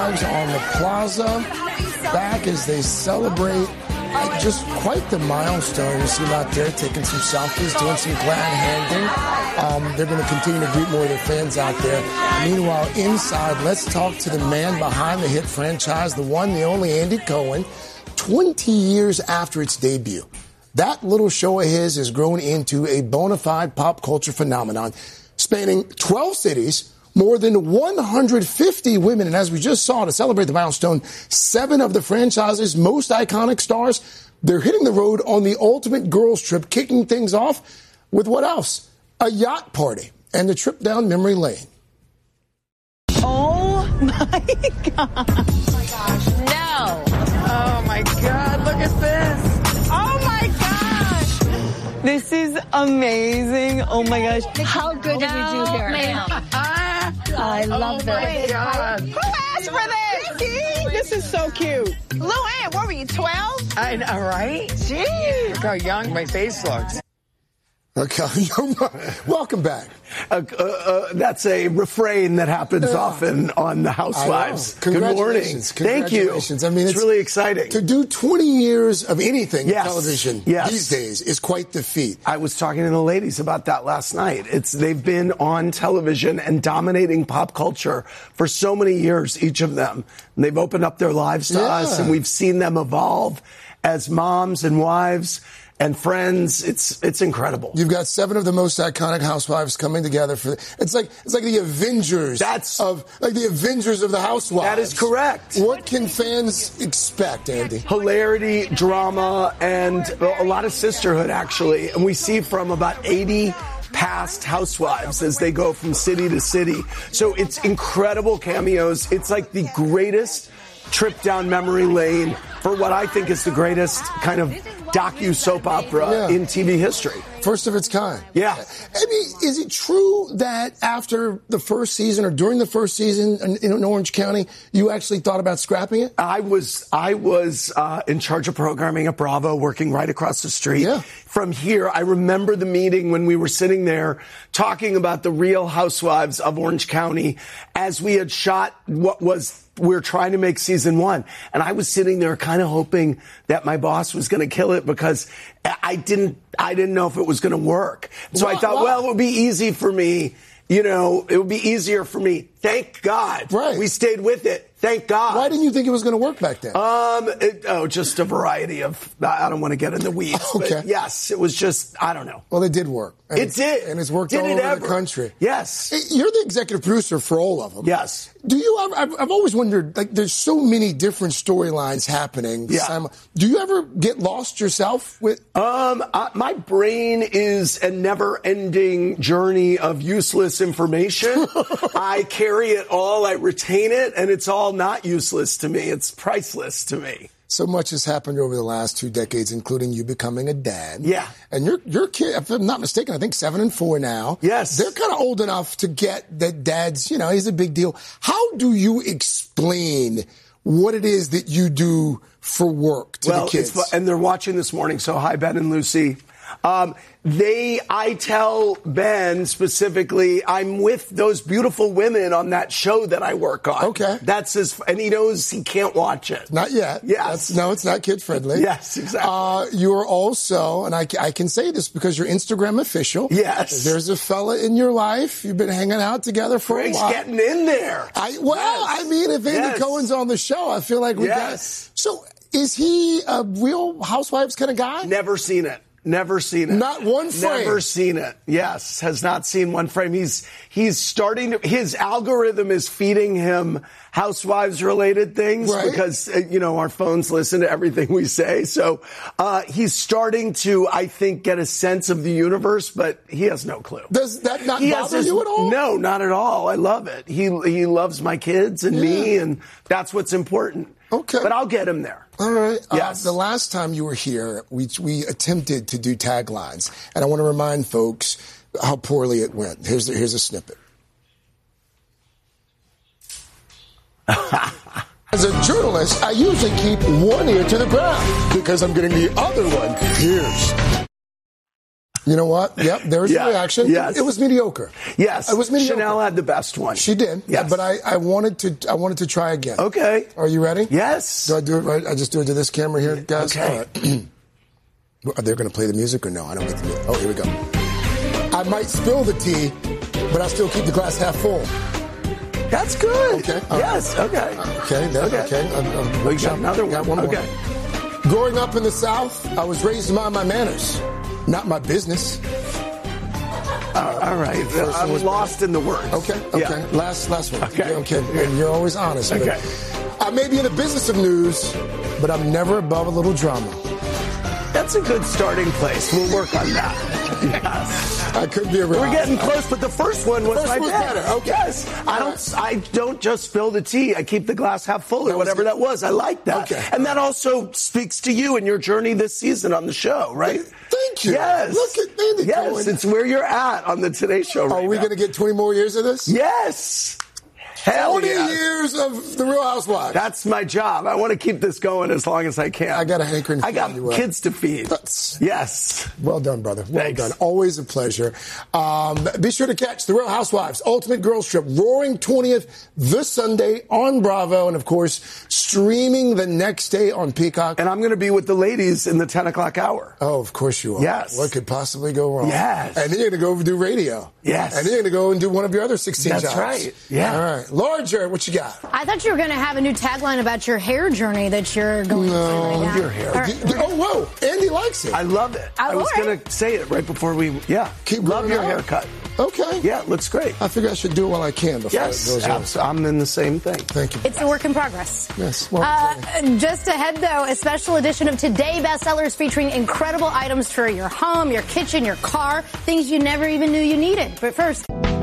Housewives on the plaza, back as they celebrate just quite the milestone. You see them out there taking some selfies, doing some glad handing. They're going to continue to greet more of their fans out there. Meanwhile, inside, let's talk to the man behind the hit franchise, the one, the only Andy Cohen, 20 years after its debut. That little show of his has grown into a bona fide pop culture phenomenon, spanning 12 cities, more than 150 women, and as we just saw to celebrate the milestone, 7 of the franchise's most iconic stars, they're hitting the road on the ultimate girls trip, kicking things off with what else? A yacht party and the trip down memory lane. Oh my God. Oh my gosh, no. Oh my God, look at this. Oh my gosh. This is amazing. Oh my gosh. How good did we do here? I love this. Oh my God. Who asked for this? This is so cute. Luann, what were you, 12? I know, right? Jeez. Look how young my face looks. Okay, welcome back. That's a refrain that happens often on The Housewives. Good morning. Thank you. I mean, it's really exciting. To do 20 years of anything in television Yes. these days is quite the feat. I was talking to the ladies about that last night. They've been on television and dominating pop culture for so many years, each of them. And they've opened up their lives to us, and we've seen them evolve as moms and wives and friends. It's incredible. You've got 7 of the most iconic housewives coming together for it's like the Avengers of the Housewives. That is correct. What can fans expect, Andy? Hilarity, drama, and a lot of sisterhood, actually. And we see from about 80 past housewives as they go from city to city. So it's incredible cameos. It's like the greatest trip down memory lane for what I think is the greatest kind of docu-soap opera in TV history. First of its kind. Yeah. I mean, is it true that after the first season or during the first season in Orange County, you actually thought about scrapping it? I was in charge of programming at Bravo, working right across the street from here. I remember the meeting when we were sitting there talking about the Real Housewives of Orange County as we had shot we were trying to make season 1. And I was sitting there kind of hoping that my boss was going to kill it because I didn't know if it was going to work. So I thought, well, it would be easy for me. You know, it would be easier for me. Thank God. Right. We stayed with it. Thank God. Why didn't you think it was going to work back then? Just a variety of, I don't want to get in the weeds. Okay. But yes, it was just, I don't know. Well, it did work. And it did. And it's worked all over the country. Yes. You're the executive producer for all of them. Yes. Do you, I've always wondered, like, there's so many different storylines happening. Yeah. Do you ever get lost yourself with? My brain is a never-ending journey of useless information. I carry it all, I retain it, and it's all not useless to me. It's priceless to me. So much has happened over the last 2 decades, including you becoming a dad. Yeah. And your kid, if I'm not mistaken, I think 7 and 4 now. Yes. They're kind of old enough to get that dad's, he's a big deal. How do you explain what it is that you do for work to the kids? And they're watching this morning, so hi, Ben and Lucy. I tell Ben specifically, I'm with those beautiful women on that show that I work on. Okay. And he knows he can't watch it. Not yet. Yes. No, it's not kid friendly. Yes, exactly. You're also, and I can say this because you're Instagram official. Yes. There's a fella in your life. You've been hanging out together for a while. Getting in there. I mean, if Andy Cohen's on the show, I feel like we got. So is he a Real Housewives kind of guy? Never seen it. Never seen it. Not one frame. Never seen it. Yes, has not seen one frame. He's starting to, his algorithm is feeding him Housewives related things because, our phones listen to everything we say. So, he's starting to, I think, get a sense of the universe, but he has no clue. Does that not bother you at all? No, not at all. I love it. He loves my kids and me, and that's what's important. Okay. But I'll get him there. All right. Yes. The last time you were here, we attempted to do taglines, and I want to remind folks how poorly it went. Here's a snippet. As a journalist, I usually keep one ear to the ground because I'm getting the other one pierced. You know what? Yep, there was a reaction. Yes. It was mediocre. Yes. It was mediocre. Chanel had the best one. She did. Yes. But I wanted to try again. Okay. Are you ready? Yes. Do I do it right? I just do it to this camera here, guys? Okay. All right. Are they going to play the music or no? I don't get the music. Oh, here we go. I might spill the tea, but I still keep the glass half full. That's good. Okay. Yes. Okay. Okay. We got another one. Got one more. Okay. Growing up in the South, I was raised to mind my manners, not my business. All right. I'm lost in the words. Okay. Yeah. Last one. Okay. And you're always honest. Okay. I may be in the business of news, but I'm never above a little drama. That's a good starting place. We'll work on that. Yes. I could be a real. We're getting close, but the first one was my better. Okay. Yes. I don't just spill the tea. I keep the glass half full or whatever that was. I like that. Okay. And that also speaks to you and your journey this season on the show, right? Thank you. Yes. Look at Andy Cohen. It's where you're at on the Today Show right now. Are we going to get 20 more years of this? Yes. Hell 40 yes. years of The Real Housewives. That's my job. I want to keep this going as long as I can. I got a hankering. I got kids to feed. Yes. Well done, brother. Well Thanks. done. Always a pleasure. Be sure to catch The Real Housewives Ultimate Girls Trip Roaring 20th this Sunday on Bravo. And, of course, streaming the next day on Peacock. And I'm going to be with the ladies in the 10 o'clock hour. Oh, of course you are. Yes. What could possibly go wrong? Yes. And then you're going to go do radio. Yes. And then you're going to go and do one of your other 16 jobs. That's right. Yeah. All right. Laura Jarrett, what you got? I thought you were going to have a new tagline about your hair journey that you're going through right now. Your hair. Oh, whoa. Andy likes it. I love it. I was going to say it right before we, Keep love your out. haircut. Okay. Yeah, it looks great. I figure I should do it while I can before it goes on. I'm in the same thing. Thank you. It's a work in progress. Yes. Well, just ahead, though, a special edition of Today Bestsellers featuring incredible items for your home, your kitchen, your car, things you never even knew you needed. But first...